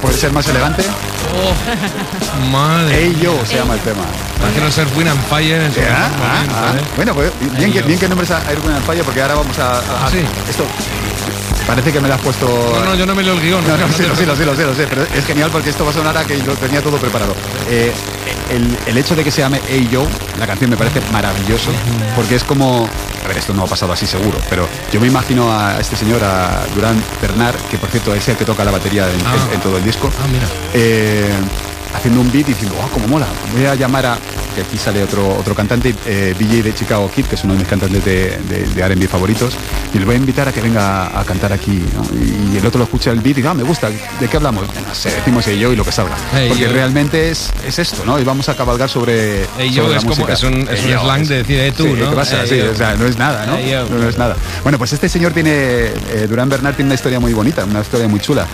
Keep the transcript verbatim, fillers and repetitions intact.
puede ser más elegante. Oh, madre. Hey Yo se llama el tema. Imagino ser Win and Fire en su Ah, momento, ah, ¿eh? Bueno, pues bien que, bien que nombres a Air Wind and Fire, porque ahora vamos a, a- ¿Ah, sí? esto. Parece que me lo has puesto. No, no, yo no me leo el guión. No, no, no sí, te lo sé, lo sé, lo sé, lo sé, pero es genial porque esto va a sonar a que lo tenía todo preparado. Eh, el, el hecho de que se llame Hey Yo, la canción me parece maravilloso, porque es como, a ver, esto no ha pasado así seguro, pero yo me imagino a este señor, a Durán Bernard, que por cierto es el que toca la batería en, Ah. en- en todo el disco, Ah, mira. eh, haciendo un beat y diciendo, oh, cómo mola, voy a llamar a, que aquí sale otro otro cantante, eh, D J de Chicago Kid, que es uno de mis cantantes de, de, de R and B favoritos, y le voy a invitar a que venga a, a cantar aquí, ¿no? Y el otro lo escucha el beat y dice, ah, me gusta, ¿de qué hablamos? No sé, decimos Hey Yo y lo que salga, Hey porque Yo. realmente es, es esto, ¿no? Y vamos a cabalgar sobre, Hey, yo sobre es la como música. es un, es Hey, un yo, slang es- de decir eh, tú, sí, ¿no? ¿qué pasa? Hey, Sí, yo. o sea, no es nada, ¿no? Hey, yo. No, no es nada. Bueno, pues este señor tiene, eh, Durán Bernard tiene una historia muy bonita, una historia muy chula.